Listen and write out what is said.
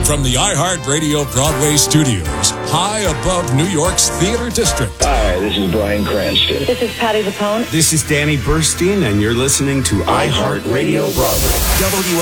From the iHeartRadio Broadway studios, high above New York's Theater District. Hi, this is Bryan Cranston. This is Patti LuPone. This is Danny Burstein, and you're listening to iHeartRadio Broadway.